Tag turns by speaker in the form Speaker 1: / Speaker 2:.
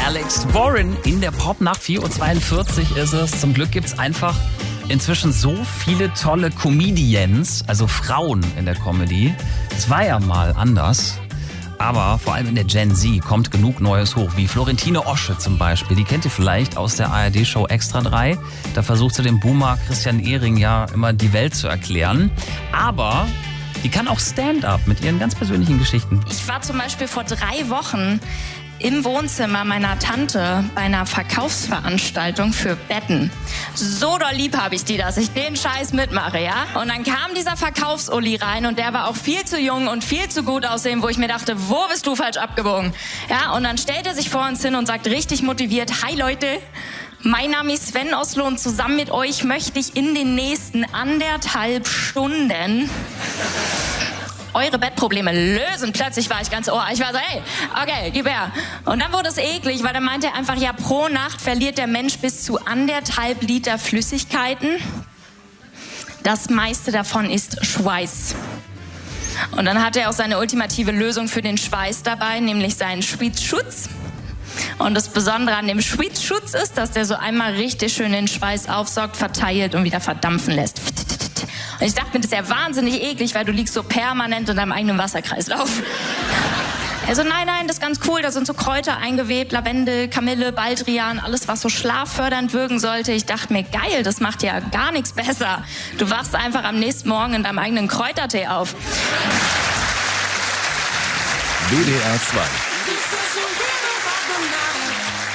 Speaker 1: Alex Warren in der Popnacht. 4:42 Uhr ist es. Zum Glück gibt es einfach inzwischen so viele tolle Comedians, also Frauen in der Comedy. Es war ja mal anders. Aber vor allem in der Gen Z kommt genug Neues hoch, wie Florentine Osche zum Beispiel. Die kennt ihr vielleicht aus der ARD-Show Extra 3. Da versucht sie dem Boomer Christian Ehring ja immer die Welt zu erklären. Aber die kann auch Stand-up mit ihren ganz persönlichen Geschichten.
Speaker 2: Ich war zum Beispiel vor 3 Wochen im Wohnzimmer meiner Tante bei einer Verkaufsveranstaltung für Betten. So doll lieb habe ich die, dass ich den Scheiß mitmache, ja? Und dann kam dieser Verkaufsuli rein und der war auch viel zu jung und viel zu gut aussehen, wo ich mir dachte, wo bist du falsch abgebogen? Ja, und dann stellt er sich vor uns hin und sagt richtig motiviert, hi Leute, mein Name ist Sven Oslo und zusammen mit euch möchte ich in den nächsten 1,5 Stunden eure Bettprobleme lösen. Plötzlich war ich ganz ohr. Ich war so, hey, okay, gib her. Und dann wurde es eklig, weil dann meinte er einfach, ja, pro Nacht verliert der Mensch bis zu 1,5 Liter Flüssigkeiten. Das meiste davon ist Schweiß. Und dann hatte er auch seine ultimative Lösung für den Schweiß dabei, nämlich seinen Schwitzschutz. Und das Besondere an dem Schwitzschutz ist, dass der so einmal richtig schön den Schweiß aufsaugt, verteilt und wieder verdampfen lässt. Und ich dachte mir, das ist ja wahnsinnig eklig, weil du liegst so permanent in deinem eigenen Wasserkreislauf. Also nein, das ist ganz cool, da sind so Kräuter eingewebt, Lavendel, Kamille, Baldrian, alles, was so schlaffördernd wirken sollte. Ich dachte mir, geil, das macht ja gar nichts besser. Du wachst einfach am nächsten Morgen in deinem eigenen Kräutertee auf.
Speaker 3: WDR 2